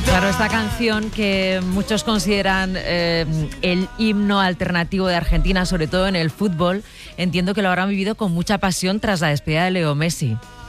Claro, esta canción que muchos consideran el himno alternativo de Argentina, sobre todo en el fútbol, entiendo que lo habrán vivido con mucha pasión tras la despedida de Leo Messi.